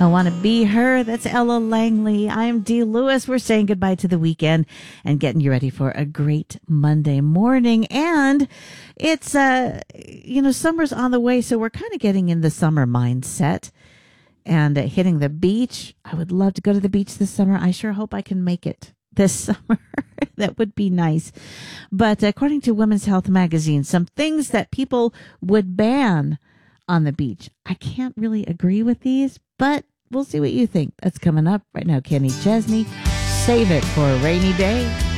I want to be her. That's Ella Langley. I'm Dee Lewis. We're saying goodbye to the weekend and getting you ready for a great Monday morning. And it's, summer's on the way. So we're kind of getting in the summer mindset and hitting the beach. I would love to go to the beach this summer. I sure hope I can make it this summer. That would be nice. But according to Women's Health Magazine, some things that people would ban on the beach. I can't really agree with these, but we'll see what you think. That's coming up right now. Kenny Chesney, Save It for a Rainy Day.